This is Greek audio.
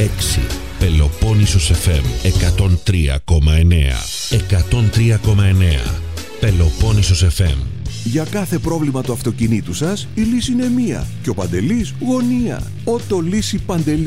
6. Πελοπόννησος FM 103,9. 103,9. Πελοπόννησος FM. Για κάθε πρόβλημα του αυτοκινήτου σας, η λύση είναι μία. Και ο Παντελής γωνία. Ότο Λύση Παντελή.